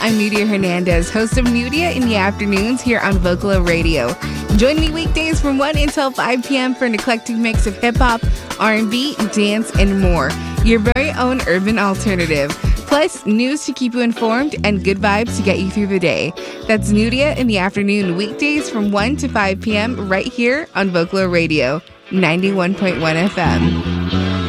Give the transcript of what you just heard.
I'm Nudia Hernandez, host of Nudia in the Afternoons here on Vocalo Radio. Join me weekdays from 1 until 5 p.m. for an eclectic mix of hip-hop, R&B, dance, and more. Your very own urban alternative. Plus, news to keep you informed and good vibes to get you through the day. That's Nudia in the Afternoon, weekdays from 1 to 5 p.m. right here on Vocalo Radio, 91.1 FM.